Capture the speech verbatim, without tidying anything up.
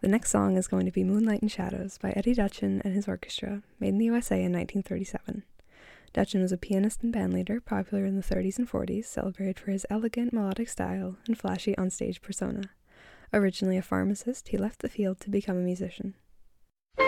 The next song is going to be Moonlight and Shadows by Eddie Dutchin and his orchestra, made in the U S A in nineteen thirty-seven. Dutchin was a pianist and bandleader popular in the thirties and forties, celebrated for his elegant melodic style and flashy onstage persona. Originally a pharmacist, he left the field to become a musician.